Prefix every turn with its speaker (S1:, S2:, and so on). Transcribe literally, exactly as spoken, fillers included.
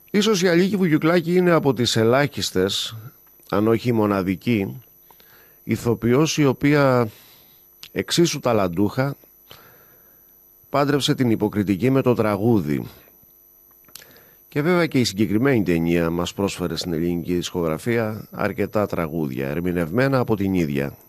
S1: Ίσως η Αλίκη Βουγιουκλάκη είναι από τις ελάχιστες, αν όχι μοναδική, ηθοποιός η οποία εξίσου ταλαντούχα πάντρεψε την υποκριτική με το τραγούδι. Και βέβαια και η συγκεκριμένη ταινία μας πρόσφερε στην ελληνική δισκογραφία αρκετά τραγούδια ερμηνευμένα από την ίδια.